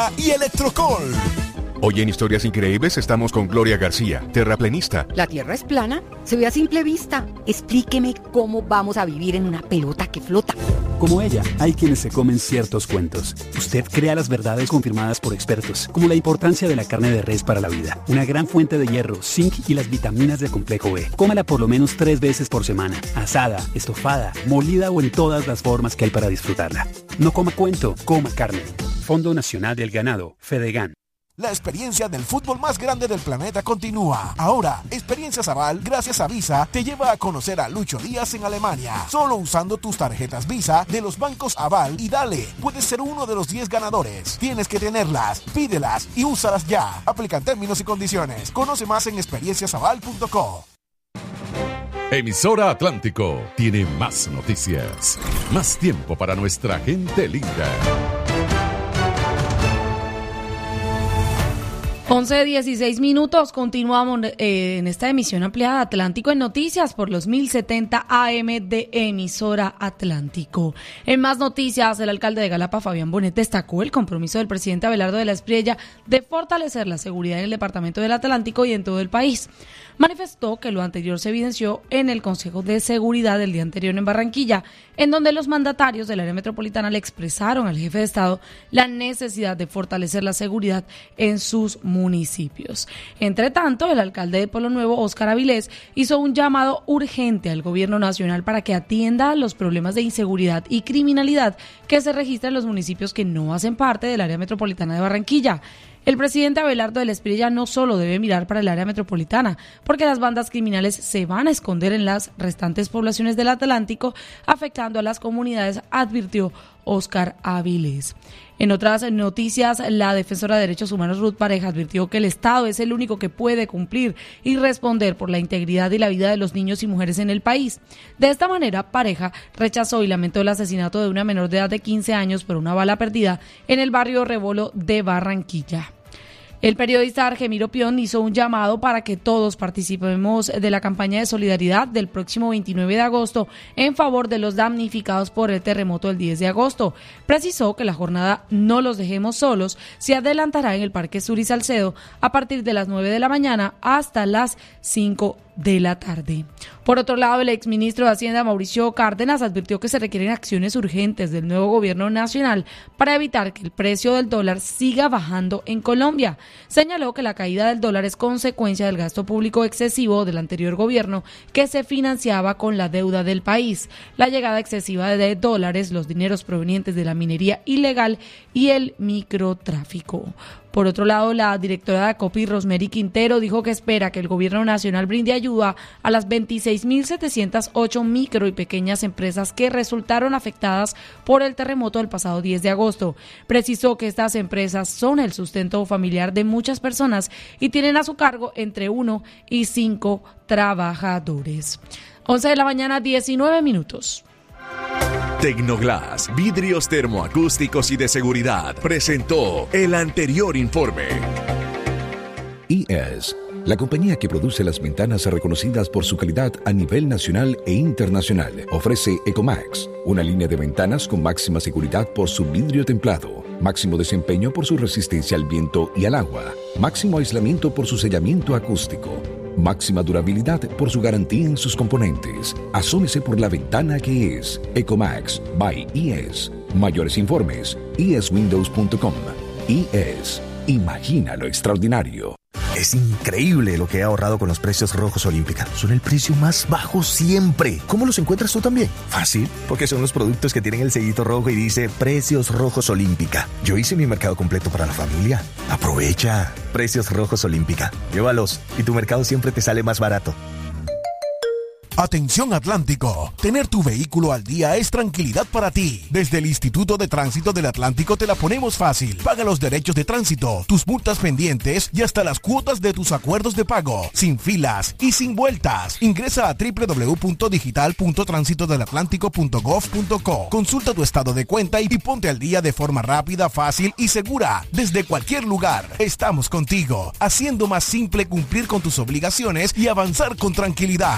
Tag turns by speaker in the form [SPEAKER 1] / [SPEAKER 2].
[SPEAKER 1] Visa y Electrocol.
[SPEAKER 2] Hoy en Historias Increíbles estamos con Gloria García, terraplenista.
[SPEAKER 3] ¿La Tierra es plana? Se ve a simple vista. Explíqueme cómo vamos a vivir en una pelota que flota.
[SPEAKER 4] Como ella, hay quienes se comen ciertos cuentos. Usted crea las verdades confirmadas por expertos, como la importancia de la carne de res para la vida, una gran fuente de hierro, zinc y las vitaminas del complejo B. Cómala por lo menos 3 veces por semana, asada, estofada, molida o en todas las formas que hay para disfrutarla. No coma cuento, coma carne. Fondo Nacional del Ganado, Fedegan.
[SPEAKER 1] La experiencia del fútbol más grande del planeta continúa. Ahora, Experiencias Aval, gracias a Visa, te lleva a conocer a Lucho Díaz en Alemania. Solo usando tus tarjetas Visa de los bancos Aval y dale, puedes ser uno de los 10 ganadores. Tienes que tenerlas, pídelas y úsalas ya. Aplican términos y condiciones. Conoce más en experienciasaval.co.
[SPEAKER 5] Emisora Atlántico tiene más noticias, más tiempo para nuestra gente linda.
[SPEAKER 6] 11:16. Continuamos en esta emisión ampliada de Atlántico en Noticias por los 1070 AM de Emisora Atlántico. En más noticias, el alcalde de Galapa, Fabián Bonet, destacó el compromiso del presidente Abelardo de la Espriella de fortalecer la seguridad en el departamento del Atlántico y en todo el país. Manifestó que lo anterior se evidenció en el Consejo de Seguridad del día anterior en Barranquilla, en donde los mandatarios del área metropolitana le expresaron al jefe de Estado la necesidad de fortalecer la seguridad en sus municipios. Entre tanto, el alcalde de Pueblo Nuevo, Óscar Avilés, hizo un llamado urgente al gobierno nacional para que atienda los problemas de inseguridad y criminalidad que se registran en los municipios que no hacen parte del área metropolitana de Barranquilla. El presidente Abelardo de la Espriella no solo debe mirar para el área metropolitana, porque las bandas criminales se van a esconder en las restantes poblaciones del Atlántico, afectando a las comunidades, advirtió Óscar Avilés. En otras noticias, la defensora de derechos humanos Ruth Pareja advirtió que el Estado es el único que puede cumplir y responder por la integridad y la vida de los niños y mujeres en el país. De esta manera, Pareja rechazó y lamentó el asesinato de una menor de edad de 15 años por una bala perdida en el barrio Rebolo de Barranquilla. El periodista Argemiro Pion hizo un llamado para que todos participemos de la campaña de solidaridad del próximo 29 de agosto en favor de los damnificados por el terremoto del 10 de agosto. Precisó que la jornada No los dejemos solos se adelantará en el Parque Sur y Salcedo a partir de las 9 de la mañana hasta las 5 de la tarde. Por otro lado, el exministro de Hacienda, Mauricio Cárdenas, advirtió que se requieren acciones urgentes del nuevo gobierno nacional para evitar que el precio del dólar siga bajando en Colombia. Señaló que la caída del dólar es consecuencia del gasto público excesivo del anterior gobierno que se financiaba con la deuda del país, la llegada excesiva de dólares, los dineros provenientes de la minería ilegal y el microtráfico. Por otro lado, la directora de ACOPI, Rosemary Quintero, dijo que espera que el gobierno nacional brinde ayuda a las 26.708 micro y pequeñas empresas que resultaron afectadas por el terremoto del pasado 10 de agosto. Precisó que estas empresas son el sustento familiar de muchas personas y tienen a su cargo entre 1 y 5 trabajadores. 11 de la mañana, 19 minutos.
[SPEAKER 5] Tecnoglass, vidrios termoacústicos y de seguridad, presentó el anterior informe.
[SPEAKER 7] IES, la compañía que produce las ventanas reconocidas por su calidad a nivel nacional e internacional, ofrece Ecomax, una línea de ventanas con máxima seguridad por su vidrio templado, máximo desempeño por su resistencia al viento y al agua, máximo aislamiento por su sellamiento acústico, máxima durabilidad por su garantía en sus componentes. Asómese por la ventana que es Ecomax by IES. Mayores informes, ieswindows.com. IES. Imagina lo extraordinario.
[SPEAKER 8] Es increíble lo que he ahorrado con los precios rojos Olímpica. Son el precio más bajo siempre. ¿Cómo los encuentras tú también? Fácil, porque son los productos que tienen el sellito rojo y dice Precios Rojos Olímpica. Yo hice mi mercado completo para la familia. Aprovecha. Precios Rojos Olímpica. Llévalos y tu mercado siempre te sale más barato.
[SPEAKER 1] Atención Atlántico, tener tu vehículo al día es tranquilidad para ti. Desde el Instituto de Tránsito del Atlántico te la ponemos fácil. Paga los derechos de tránsito, tus multas pendientes y hasta las cuotas de tus acuerdos de pago, sin filas y sin vueltas. Ingresa a www.digital.transitodelatlántico.gov.co. Consulta tu estado de cuenta y ponte al día de forma rápida, fácil y segura. Desde cualquier lugar, estamos contigo, haciendo más simple cumplir con tus obligaciones y avanzar con tranquilidad.